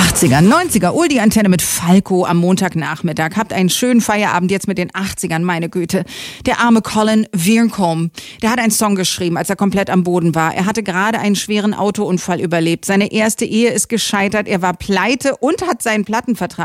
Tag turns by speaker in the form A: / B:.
A: 80er, 90er, die Antenne mit Falco am Montagnachmittag. Habt einen schönen Feierabend jetzt mit den 80ern, meine Güte. Der arme Colin Veercombe, der hat einen Song geschrieben, als er komplett am Boden war. Er hatte gerade einen schweren Autounfall überlebt. Seine erste Ehe ist gescheitert, er war pleite und hat seinen Plattenvertrag